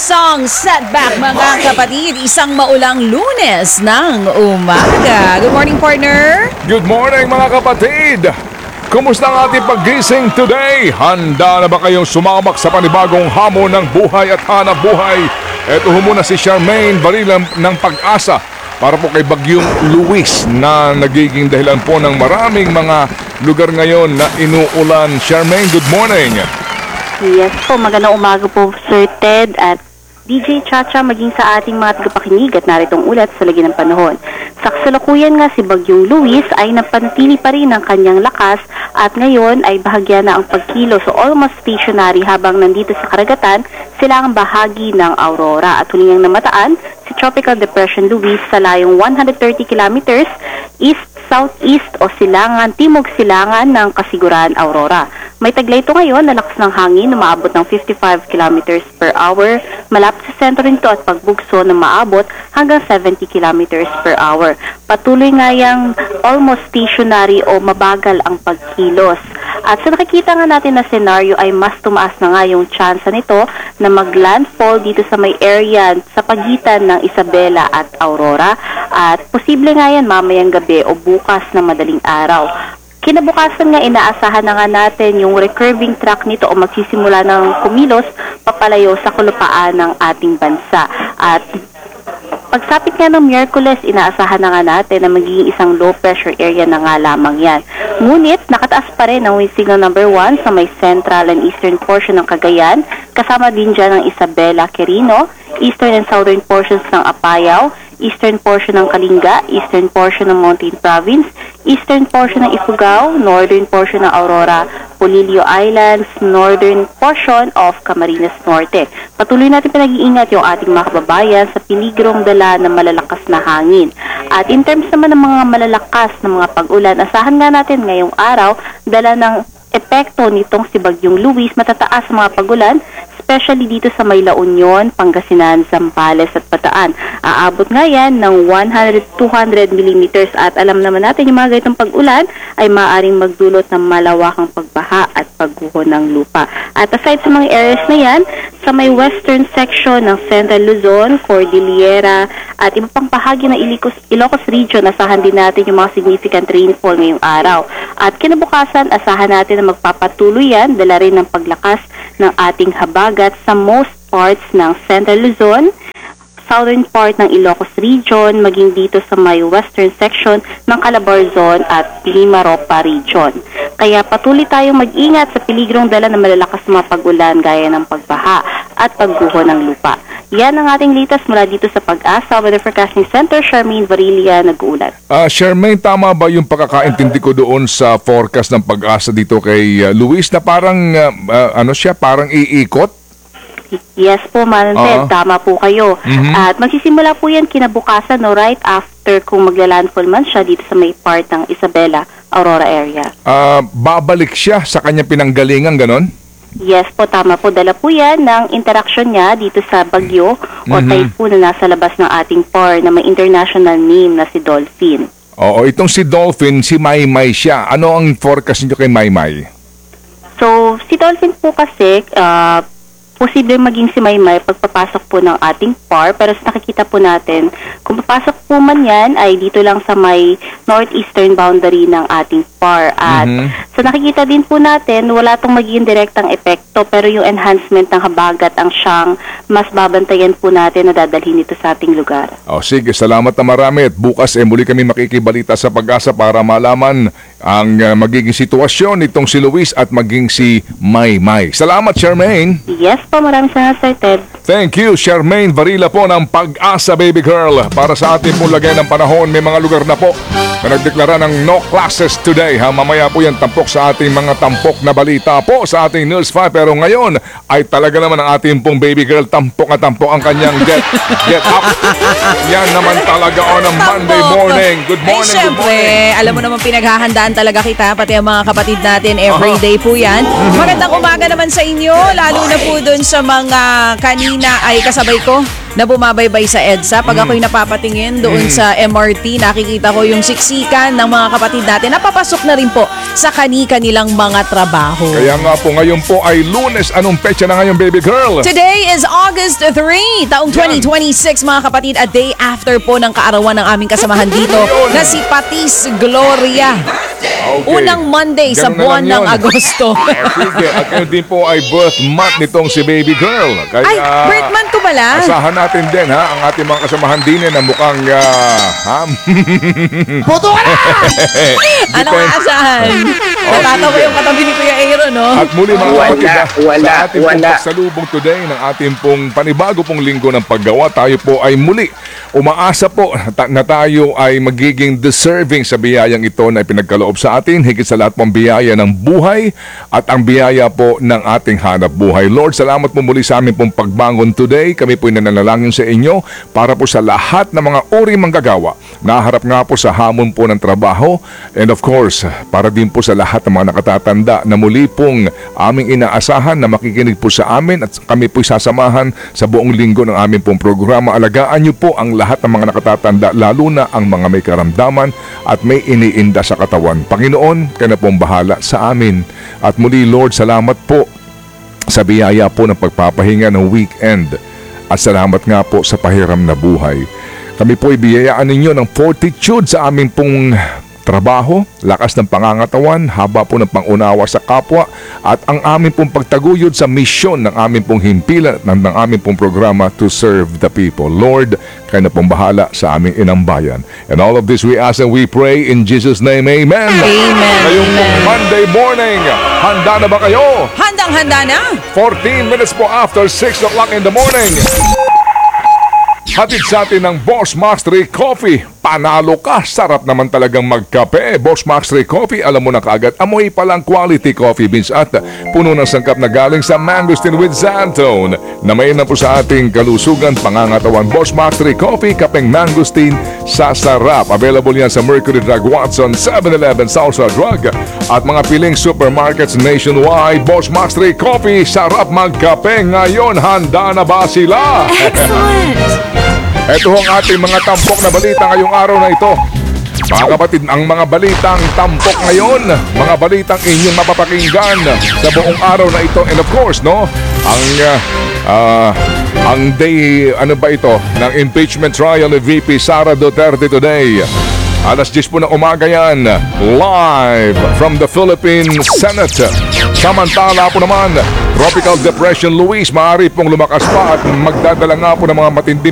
song setback mga kapatid. Isang maulang Lunes ng umaga. Good morning, partner. Good morning mga kapatid! Kumusta ang ating paggising today? Handa na ba kayong sumabak sa panibagong hamon ng buhay at hanap buhay? Ito ho muna si Charmaine Barila ng Pag-asa para po kay Bagyong Luis na nagiging dahilan po ng maraming mga lugar ngayon na inuulan. Charmaine, good morning! Yes po, magandang umaga po Sir Ted at DJ Chacha maging sa ating mga tagapakinig at naritong ulat sa lagi ng panahon. Sa kasalukuyan nga si Bagyong Luis ay napanatili pa rin ang kanyang lakas at ngayon ay bahagya na ang pagkilo so almost stationary habang nandito sa karagatan sila ang bahagi ng aurora at huling namataan si Tropical Depression Luis sa layong 130 kilometers east-southeast o silangan, timog-silangan ng Kasiguran, Aurora. May taglay ito ngayon na lakas ng hangin na maabot ng 55 kilometers per hour. Malapit sa sentro nito at pagbugso na maabot hanggang 70 kilometers per hour. Patuloy nga yung almost stationary o mabagal ang pagkilos. At sa nakikita nga natin na scenario ay mas tumaas na nga yung chance nito na mag-landfall dito sa may area sa pagitan ng Isabela at Aurora. At posible nga yan mamayang gabi o bukas na madaling araw. Kinabukasan nga inaasahan na nga natin yung recurving track nito o magsisimula ng kumilos papalayo sa kalupaan ng ating bansa. At pagsapit nga ng Miyerkules, inaasahan na nga natin na magiging isang low pressure area na nga lamang yan. Ngunit, nakataas pa rin ang wind signal number 1 sa may central and eastern portion ng Cagayan, kasama din dyan ng Isabela, Quirino, eastern and southern portions ng Apayao, eastern portion ng Kalinga, eastern portion ng Mountain Province, eastern portion ng Ifugao, northern portion ng Aurora, Polillo Islands, northern portion of Camarines Norte. Patuloy natin pinag-iingat yung ating mga kababayan sa peligrong dala ng malalakas na hangin. At in terms naman ng mga malalakas na mga pag-ulan, asahan nga natin ngayong araw, dala ng epekto nitong si Bagyong Luis, matataas mga pag-ulan, especially dito sa may La Union, Pangasinan, Zambales at Bataan. Aabot nga yan ng 100-200 millimeters at alam naman natin yung mga ganitong pag-ulan ay maaaring magdulot ng malawakang pagbaha at pagguho ng lupa. At aside sa mga areas na yan, sa may western section ng Central Luzon, Cordillera at iba pang bahagi ng Ilocos Region, asahan din natin yung mga significant rainfall ngayong araw. At kinabukasan, asahan natin na magpapatuloy yan, dala rin ng paglakas ng ating habagat sa most parts ng Central Luzon, southern part ng Ilocos Region, maging dito sa may western section ng Calabarzon at Limaropa Region. Kaya patuloy tayong mag-ingat sa peligrong dala ng malalakas na mga pag-ulan gaya ng pagbaha at pagguho ng lupa. Yan ang ating latest mula dito sa Pag-asa Weather Forecasting Center. Charmaine Barilla, nag-uulat. Charmaine, tama ba yung pagkakaintindi ko doon sa forecast ng Pag-asa dito kay Luis na parang parang iikot? Yes po, Manfred. Tama po kayo. At magsisimula po yan kinabukasan, right after kung maglalandfall man siya dito sa may part ng Isabela, Aurora area. Babalik siya sa kanyang pinanggalingan, ganon? Yes po, tama po. Dala po yan ng interaction niya dito sa bagyo o typhoon na nasa labas ng ating PAR na may international name na si Dolphin. Oo, itong si Dolphin, si Maymay siya. Ano ang forecast niyo kay Maymay? So, si Dolphin po kasi, posible maging si Maymay pagpapasok po ng ating PAR, pero sa nakikita po natin, kung papasok po man yan ay dito lang sa may northeastern boundary ng ating PAR. At sa nakikita din po natin, wala itong magiging direktang epekto, pero yung enhancement ng habagat ang siyang mas babantayan po natin na dadalhin ito sa ating lugar. Sige, salamat na marami at bukas muli kami makikibalita sa Pag-asa para malaman ang magiging sitwasyon nitong si Luis at maging si Maymay. Salamat, Charmaine! Yes po, maraming salamat, Sir Ted. Thank you, Charmaine Barilla po ng Pag-asa, baby girl. Para sa ating pong lagay ng panahon, may mga lugar na po na nagdeklara ng no classes today. Mamaya po yan tampok sa ating mga tampok na balita po sa ating News 5. Pero ngayon ay talaga naman ang ating pong baby girl tampok na tampok ang kanyang get up. Yan naman talaga on a Monday morning. Good morning, Ay, syempre, alam mo naman pinaghahandaan talaga kita, pati ang mga kapatid natin everyday po yan. Magandang umaga naman sa inyo, lalo na po doon sa mga kanina ay kasabay ko na bumabaybay sa EDSA. Pag ako'y napapatingin doon sa MRT, nakikita ko yung siksikan ng mga kapatid natin. Napapasok na rin po sa kani-kanilang mga trabaho. Kaya nga po, ngayon po ay Lunes. Anong petsa na ngayon, baby girl? Today is August 3, taong 2026 mga kapatid, a day after po ng kaarawan ng aming kasamahan dito na si Patis Gloria. Okay. Unang Monday sa Ganun na buwan lang ng yun. Agosto. Sige, at yun din po ay birth month nitong si baby girl. Kaya, Ay, birth month ko pala. asahan natin din ha, ang ating mga kasamahan din na mukhang Boto ka na! Anong aasahan? Natatawa yung katabi ni Kuya Aaron, no? At muli mga kapatid, wala, sa ating pong wala. pagsalubong today ng ating pong panibago pong linggo ng paggawa, tayo po ay muli umaasa po na tayo ay magiging deserving sa biyayang ito na ipinagkaloob sa atin, higit sa lahat pong biyaya ng buhay at ang biyaya po ng ating hanap buhay. Lord, salamat po muli sa amin pong pagbangon today. Kami po nananalangin sa inyo para po sa lahat ng mga uri manggagawa. Naharap nga po sa hamon po ng trabaho and of course, para din po sa lahat ng mga nakatatanda na muli pong aming inaasahan na makikinig po sa amin at kami po'y sasamahan sa buong linggo ng aming pong programa. Alagaan niyo po ang lahat ng mga nakatatanda, lalo na ang mga may karamdaman at may iniinda sa katawan. Panginoon, kayo na pong bahala sa amin. At muli, Lord, salamat po sa biyaya po ng pagpapahinga ng weekend. At salamat nga po sa pahiram na buhay. Kami po ibiyayaan ninyo ng fortitude sa aming pong trabaho, lakas ng pangangatawan, haba po ng pangunawa sa kapwa, at ang aming pong pagtaguyod sa misyon ng aming pong himpilan, ng aming pong programa to serve the people. Lord, kayo na pong bahala sa aming inang bayan. And all of this we ask and we pray in Jesus' name. Amen. Amen. Ngayong Amen. Monday morning, handa na ba kayo? Handang-handa na. 14 minutes po after 6 o'clock in the morning. Hatid sa atin ng Boss Max 3 Coffee. Panalo ka, sarap naman talagang magkape. Boss Max 3 Coffee, alam mo na kaagad, amoy palang quality coffee beans at puno ng sangkap na galing sa mangosteen with xantone. Na may na po sa ating kalusugan, pangangatawan. Boss Max 3 Coffee, kapeng mangosteen sa sarap. Available yan sa Mercury Drug, Watson, 7-Eleven, Salsa Drug at mga piling supermarkets nationwide. Boss Max 3 Coffee, sarap magkape. Ngayon, handa na ba sila? Excellent. Ito ang ating mga tampok na balita ngayong araw na ito. Mga kapatid, ang mga balitang tampok ngayon, mga balitang inyong mapapakinggan sa buong araw na ito. And of course, no, ang day, ano ba ito, ng impeachment trial ni VP Sara Duterte today. Alas 10 po ng umaga yan, live from the Philippine Senate. Samantala po naman, Tropical Depression Luis maaari pong lumakas pa at magdadala nga po ng mga matinding